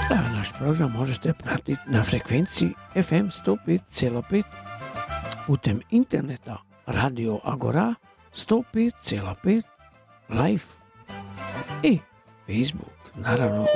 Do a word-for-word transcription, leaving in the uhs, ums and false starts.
Da, naš program možete pratiti na frekvenciji F M sto pet zarez pet, putem interneta Radio Agora sto pet zarez pet live i Facebook, naravno